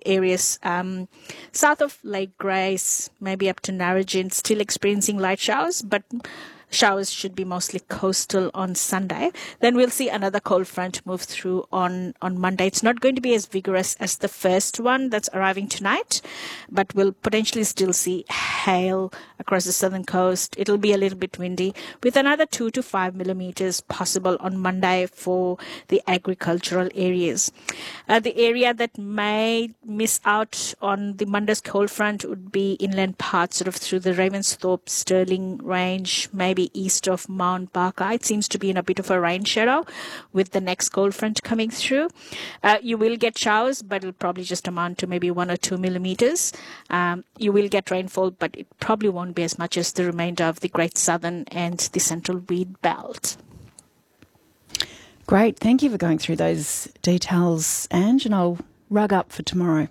areas south of Lake Grace, maybe up to Narrogin, still experiencing light showers, but showers should be mostly coastal on Sunday. Then we'll see another cold front move through on Monday. It's not going to be as vigorous as the first one that's arriving tonight, but we'll potentially still see hail across the southern coast. It'll be a little bit windy with another 2 to 5 millimeters possible on Monday for the agricultural areas. The area that may miss out on the Monday's cold front would be inland parts sort of through the Ravensthorpe, Stirling range, maybe east of Mount Barker. It seems to be in a bit of a rain shadow with the next cold front coming through. You will get showers, but it'll probably just amount to maybe 1 or 2 millimeters. You will get rainfall, but it probably won't be as much as the remainder of the Great Southern and the Central Weed Belt. Great. Thank you for going through those details, Ange, and I'll rug up for tomorrow.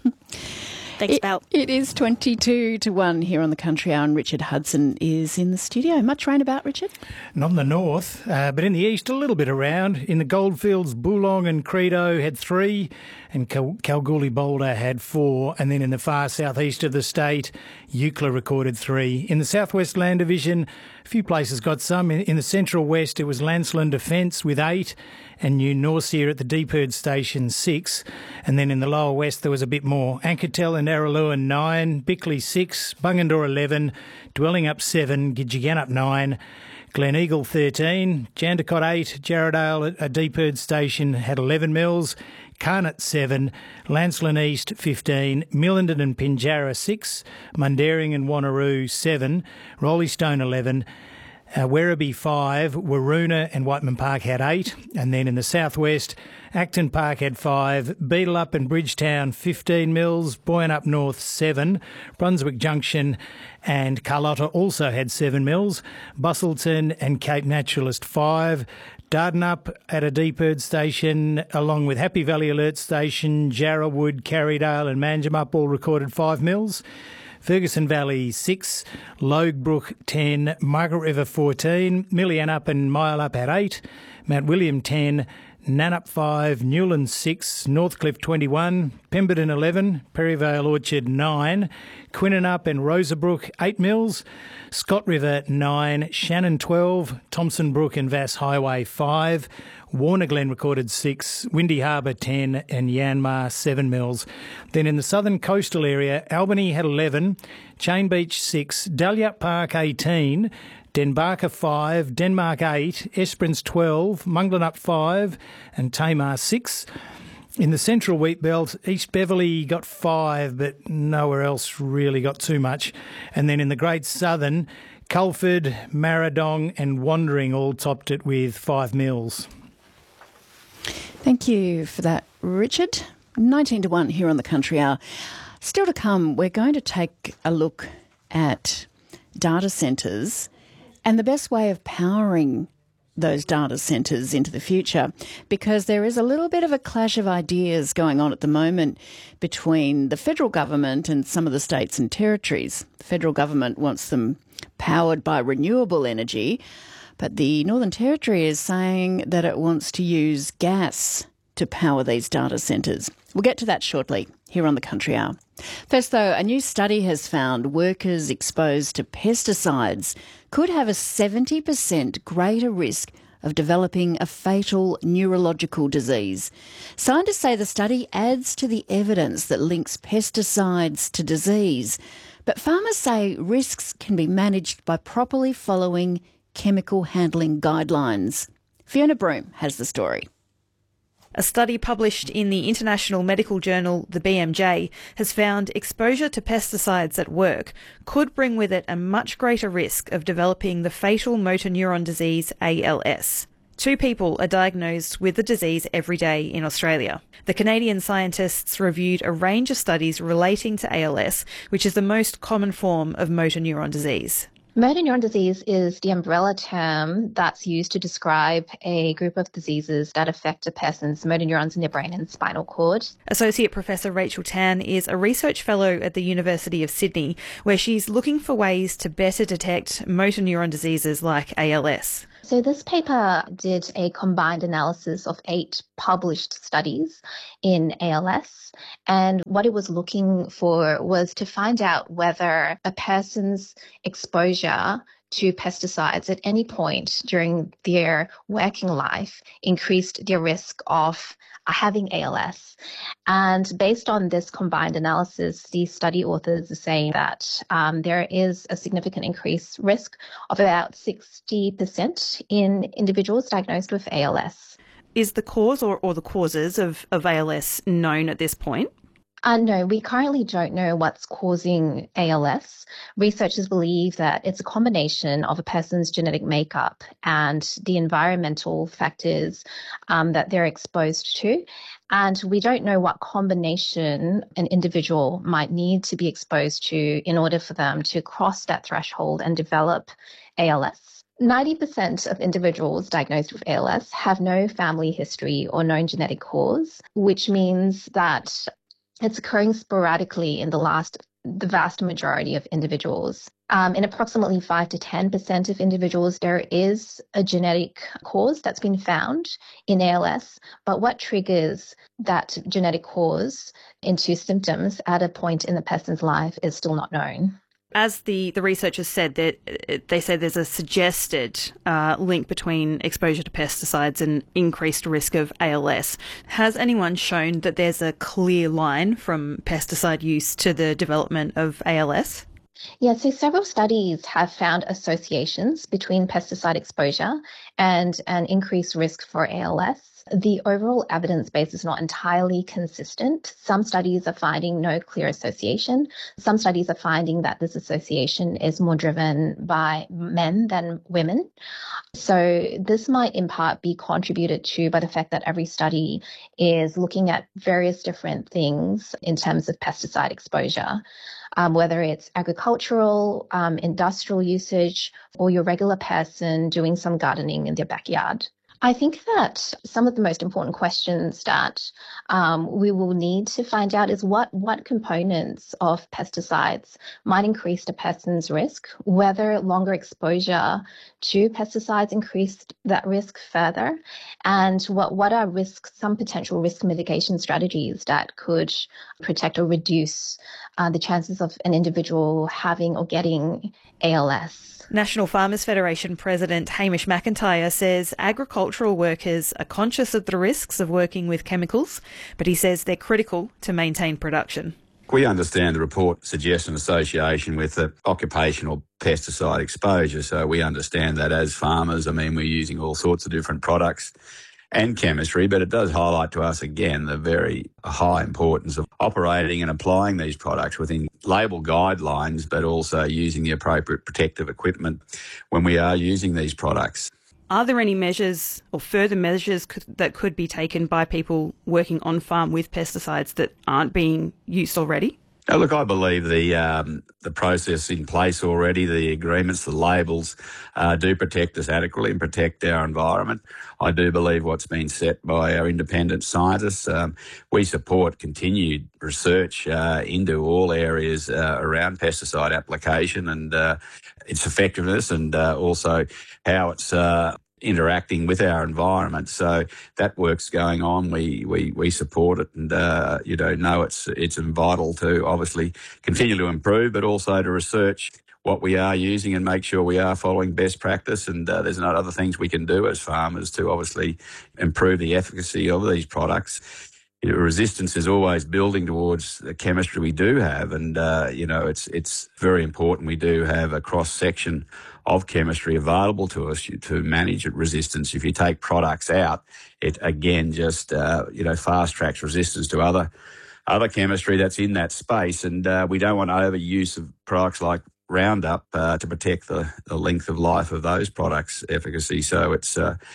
Thanks, Belle. It is 22 to 1 here on the Country Hour, and Richard Hudson is in the studio. Much rain about, Richard? Not in the north, but in the east, a little bit around. In the Goldfields, Boolong and Credo had 3, and Kalgoorlie Boulder had 4. And then in the far southeast of the state, Eucla recorded 3. In the southwest land division, a few places got some. In the central west, it was Lancelin Defence with 8, and New Norcia at the Deeperd Station 6. And then in the lower west, there was a bit more. Anketel and Araluen 9, Bickley 6, Bungendore 11, Dwellingup 7, Gidgegannup 9, Gleneagle 13, Jandakot 8, Jarradale at Deeperd Station had 11 mils, Carnot 7, Lancelin East 15, Millenden and Pinjarra 6, Mundaring and Wanneroo 7, Roleystone 11, Werribee 5, Waroona and Whiteman Park had 8, and then in the southwest, Acton Park had 5, Beetaleup and Bridgetown 15 mils, Boyanup North 7, Brunswick Junction and Carlotta also had 7 mils, Bustleton and Cape Naturalist 5, Dardanup at a Deeperd Station, along with Happy Valley Alert Station, Jarrawood, Carrydale and Manjimup all recorded 5 mils. Ferguson Valley 6, Logue 10, Margaret River 14, Millianup and Myallup had 8, Mount William 10, Nannup 5, Newlands 6, Northcliffe 21, Pemberton 11, Perryvale Orchard 9, Quinnanup and Rosabrook 8 mils, Scott River 9, Shannon 12, Thompson Brook and Vass Highway 5, Warner Glen recorded 6, Windy Harbour 10 and Yanmar 7 mils. Then in the southern coastal area, Albany had 11, Chain Beach 6, Dalyup Park 18, Denbarker 5, Denmark 8, Esperance 12, Munglanup 5 and Tamar 6. In the central wheat belt, East Beverley got 5, but nowhere else really got too much. And then in the Great Southern, Culford, Marradong and Wandering all topped it with 5 mils. Thank you for that, Richard. 19 to 1 here on the Country Hour. Still to come, we're going to take a look at data centres and the best way of powering those data centres into the future, because there is a little bit of a clash of ideas going on at the moment between the federal government and some of the states and territories. The federal government wants them powered by renewable energy, but the Northern Territory is saying that it wants to use gas to power these data centres. We'll get to that shortly here on the Country Hour. First, though, a new study has found workers exposed to pesticides could have a 70% greater risk of developing a fatal neurological disease. Scientists say the study adds to the evidence that links pesticides to disease, but farmers say risks can be managed by properly following chemical handling guidelines. Fiona Broom has the story. A study published in the international medical journal, the BMJ, has found exposure to pesticides at work could bring with it a much greater risk of developing the fatal motor neuron disease, ALS. 2 people are diagnosed with the disease every day in Australia. The Canadian scientists reviewed a range of studies relating to ALS, which is the most common form of motor neuron disease. Motor neuron disease is the umbrella term that's used to describe a group of diseases that affect a person's motor neurons in their brain and spinal cord. Associate Professor Rachel Tan is a research fellow at the University of Sydney, where she's looking for ways to better detect motor neuron diseases like ALS. So this paper did a combined analysis of 8 published studies in ALS. And what it was looking for was to find out whether a person's exposure to pesticides at any point during their working life increased their risk of having ALS. And based on this combined analysis, the study authors are saying that there is a significant increased risk of about 60% in individuals diagnosed with ALS. Is the cause or the causes of ALS known at this point? No, we currently don't know what's causing ALS. Researchers believe that it's a combination of a person's genetic makeup and the environmental factors that they're exposed to. And we don't know what combination an individual might need to be exposed to in order for them to cross that threshold and develop ALS. 90% of individuals diagnosed with ALS have no family history or known genetic cause, which means that it's occurring sporadically in the vast majority of individuals. In approximately 5 to 10% of individuals, there is a genetic cause that's been found in ALS, but what triggers that genetic cause into symptoms at a point in the person's life is still not known. As the researchers said, that they say there's a suggested link between exposure to pesticides and increased risk of ALS. Has anyone shown that there's a clear line from pesticide use to the development of ALS? Yeah, so several studies have found associations between pesticide exposure and an increased risk for ALS. The overall evidence base is not entirely consistent. Some studies are finding no clear association. Some studies are finding that this association is more driven by men than women. So this might in part be contributed to by the fact that every study is looking at various different things in terms of pesticide exposure. Whether it's agricultural, industrial usage, or your regular person doing some gardening in their backyard. I think that some of the most important questions that we will need to find out is what components of pesticides might increase a person's risk, whether longer exposure to pesticides increased that risk further, and what are some potential risk mitigation strategies that could protect or reduce the chances of an individual having or getting ALS. National Farmers Federation President Hamish McIntyre says agricultural workers are conscious of the risks of working with chemicals, but he says they're critical to maintain production. We understand the report suggests an association with the occupational pesticide exposure, so we understand that as farmers, we're using all sorts of different products and chemistry, but it does highlight to us again the very high importance of operating and applying these products within label guidelines, but also using the appropriate protective equipment when we are using these products. Are there any measures or further measures that could be taken by people working on farm with pesticides that aren't being used already? Look, I believe the process in place already, the agreements, the labels, do protect us adequately and protect our environment. I do believe what's been set by our independent scientists. We support continued research into all areas around pesticide application and its effectiveness, and also how it's interacting with our environment. So that work's going on. We support it, and know it's vital to obviously continue to improve, but also to research what we are using and make sure we are following best practice. And there's not other things we can do as farmers to obviously improve the efficacy of these products. Resistance is always building towards the chemistry we do have, and it's very important we do have a cross section of chemistry available to us to manage resistance. If you take products out, it again just fast tracks resistance to other chemistry that's in that space, and we don't want overuse of products like Roundup to protect the length of life of those products' efficacy. So it's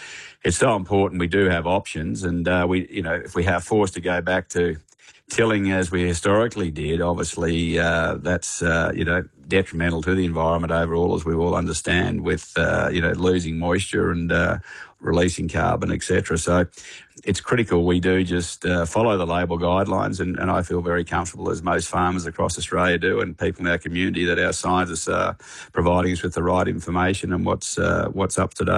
so important we do have options, and if we have forced to go back to tilling as we historically did, obviously that's detrimental to the environment overall, as we all understand, with losing moisture and releasing carbon, etc. So it's critical we do just follow the label guidelines, and I feel very comfortable, as most farmers across Australia do, and people in our community, that our scientists are providing us with the right information and what's up to date.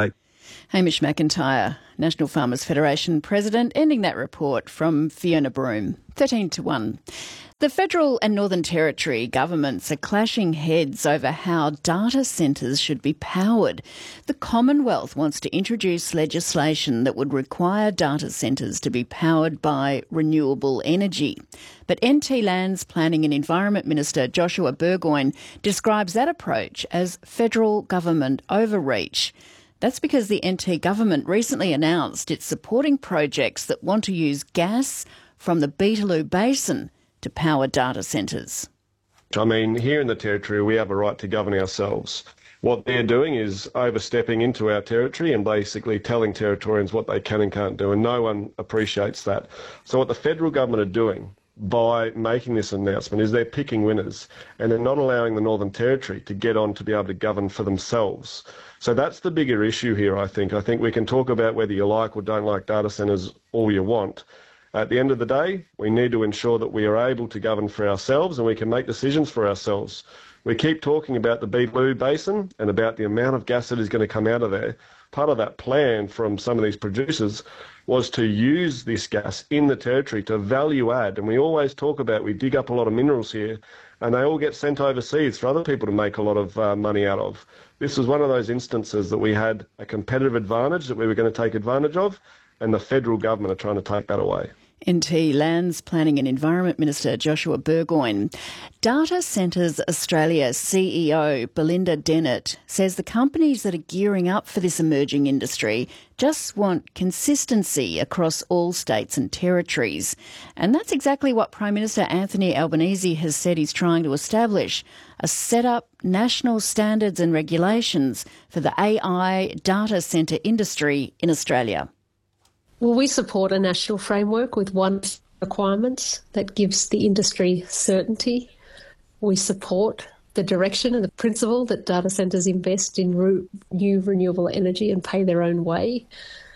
Hamish McIntyre, National Farmers Federation President, ending that report from Fiona Broome. 13-1. The Federal and Northern Territory governments are clashing heads over how data centres should be powered. The Commonwealth wants to introduce legislation that would require data centres to be powered by renewable energy. But NT Lands Planning and Environment Minister Joshua Burgoyne describes that approach as federal government overreach. That's because the NT government recently announced it's supporting projects that want to use gas from the Beetaloo Basin to power data centres. I mean, here in the Territory, we have a right to govern ourselves. What they're doing is overstepping into our territory and basically telling Territorians what they can and can't do, and no one appreciates that. So what the federal government are doing by making this announcement is they're picking winners, and they're not allowing the Northern Territory to get on to be able to govern for themselves. So that's the bigger issue here, I think. I think we can talk about whether you like or don't like data centres all you want. At the end of the day, we need to ensure that we are able to govern for ourselves and we can make decisions for ourselves. We keep talking about the Beetaloo Basin and about the amount of gas that is going to come out of there. Part of that plan from some of these producers was to use this gas in the Territory to value add. And we always talk about we dig up a lot of minerals here and they all get sent overseas for other people to make a lot of money out of. This was one of those instances that we had a competitive advantage that we were going to take advantage of, and the federal government are trying to take that away. NT Lands Planning and Environment Minister Joshua Burgoyne. Data Centres Australia CEO Belinda Dennett says the companies that are gearing up for this emerging industry just want consistency across all states and territories. And that's exactly what Prime Minister Anthony Albanese has said he's trying to establish, a set-up national standards and regulations for the AI data centre industry in Australia. Well, we support a national framework with one requirements that gives the industry certainty. We support the direction and the principle that data centres invest in new renewable energy and pay their own way.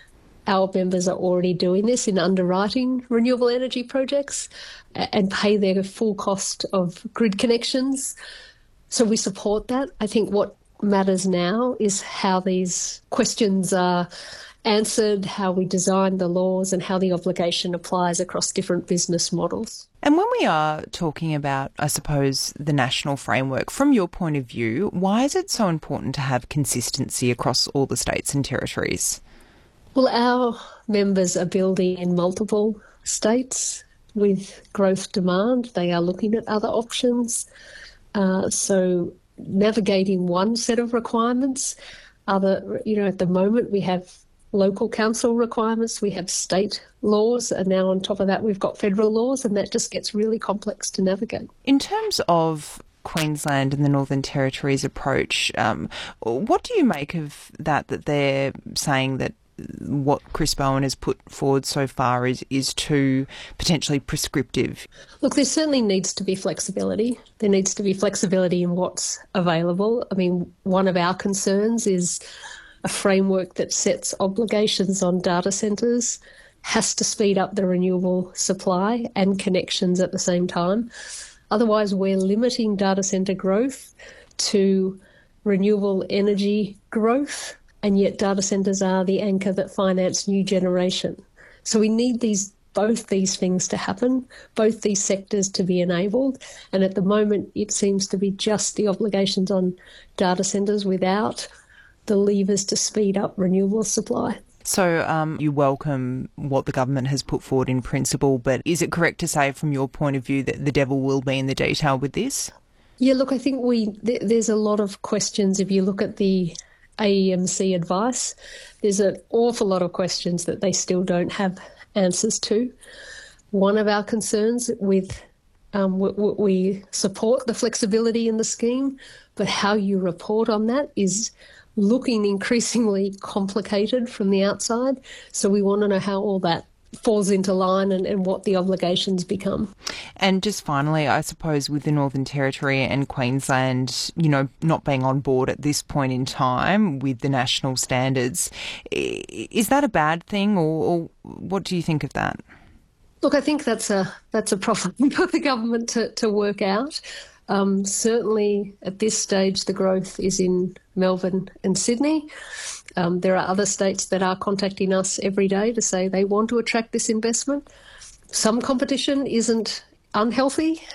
Our members are already doing this in underwriting renewable energy projects and pay their full cost of grid connections. So we support that. I think what matters now is how these questions are answered, how we design the laws and how the obligation applies across different business models. And when we are talking about, I suppose, the national framework, from your point of view, why is it so important to have consistency across all the states and territories? Well, our members are building in multiple states with growth demand. They are looking at other options. So navigating one set of requirements, at the moment we have local council requirements, we have state laws, and now on top of that we've got federal laws, and that just gets really complex to navigate. In terms of Queensland and the Northern Territory's approach, what do you make of that they're saying that what Chris Bowen has put forward so far is too potentially prescriptive? Look, there certainly needs to be flexibility. There needs to be flexibility in what's available. I mean, one of our concerns is a framework that sets obligations on data centres has to speed up the renewable supply and connections at the same time. Otherwise, we're limiting data centre growth to renewable energy growth, and yet data centres are the anchor that finance new generation. So we need both these things to happen, both these sectors to be enabled. And at the moment, it seems to be just the obligations on data centres without the levers to speed up renewable supply. So you welcome what the government has put forward in principle, but is it correct to say from your point of view that the devil will be in the detail with this? Yeah, look, I think there's a lot of questions. If you look at the AEMC advice, there's an awful lot of questions that they still don't have answers to. One of our concerns with we support the flexibility in the scheme, but how you report on that is looking increasingly complicated from the outside. So we want to know how all that falls into line and what the obligations become. And just finally, I suppose with the Northern Territory and Queensland, not being on board at this point in time with the national standards, is that a bad thing or what do you think of that? Look, I think that's a problem for the government to work out. Certainly at this stage, the growth is in Melbourne and Sydney. There are other states that are contacting us every day to say they want to attract this investment. Some competition isn't unhealthy.